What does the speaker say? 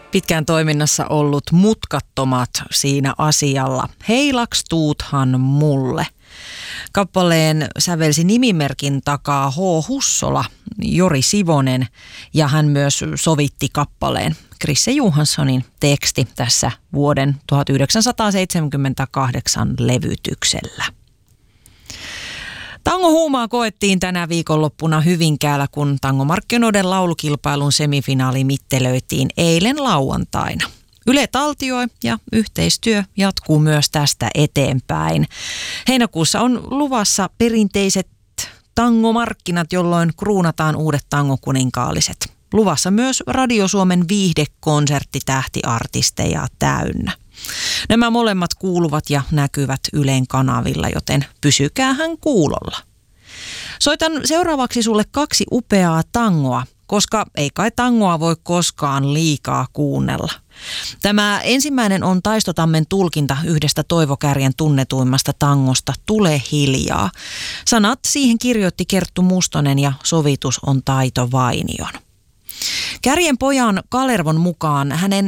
Pitkään toiminnassa ollut Mutkattomat siinä asialla. Heilaks tuuthan mulle. Kappaleen sävelsi nimimerkin takaa H. Hussola, Jori Sivonen ja hän myös sovitti kappaleen. Krisse Johanssonin teksti tässä vuoden 1978 levytyksellä. Tangohuumaa koettiin tänä viikonloppuna Hyvinkäällä, kun tangomarkkinoiden laulukilpailun semifinaali mittelöitiin eilen lauantaina. Yle taltioi ja yhteistyö jatkuu myös tästä eteenpäin. Heinäkuussa on luvassa perinteiset tangomarkkinat, jolloin kruunataan uudet tangokuninkaalliset. Luvassa myös Radio Suomen viihdekonsertti tähtiartisteja täynnä. Nämä molemmat kuuluvat ja näkyvät Ylen kanavilla, joten pysykäähän kuulolla. Soitan seuraavaksi sulle 2 upeaa tangoa, koska ei kai tangoa voi koskaan liikaa kuunnella. Tämä ensimmäinen on Taisto Tammen tulkinta yhdestä Toivo Kärjen tunnetuimmasta tangosta Tule hiljaa. Sanat siihen kirjoitti Kerttu Mustonen ja sovitus on Taito Vainion. Kärjen pojan Kalervon mukaan hänen